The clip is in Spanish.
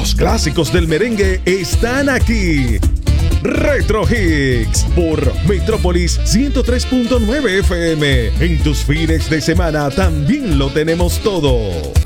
Los clásicos del merengue están aquí. Retro Hits por Metrópolis 103.9 FM. En tus fines de semana también lo tenemos todo.